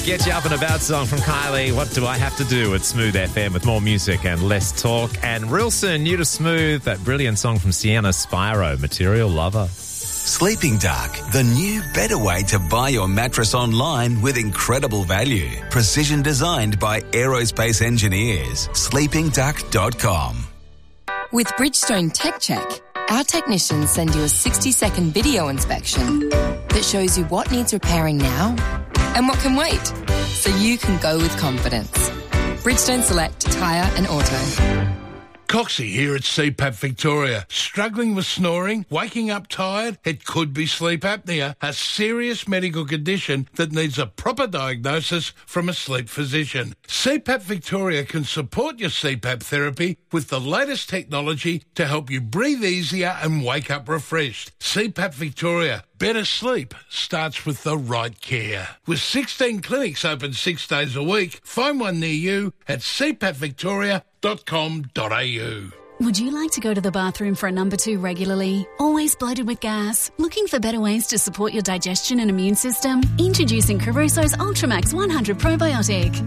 Get you up and about song from Kylie. What do I have to do at Smooth FM with more music and less talk? And real soon, new to Smooth, that brilliant song from Sienna Spyro, Material Lover. Sleeping Duck, the new better way to buy your mattress online with incredible value. Precision designed by aerospace engineers. sleepingduck.com. With Bridgestone Tech Check, our technicians send you a 60-second video inspection that shows you what needs repairing now and what can wait, so you can go with confidence. Bridgestone Select Tyre and Auto. Coxie here at CPAP Victoria. Struggling with snoring? Waking up tired? It could be sleep apnea, a serious medical condition that needs a proper diagnosis from a sleep physician. CPAP Victoria can support your CPAP therapy with the latest technology to help you breathe easier and wake up refreshed. CPAP Victoria. Better sleep starts with the right care. With 16 clinics open 6 days a week, find one near you at cpappvictoria.com.au. Would you like to go to the bathroom for a number 2 regularly? Always bloated with gas? Looking for better ways to support your digestion and immune system? Introducing Caruso's Ultramax 100 Probiotic.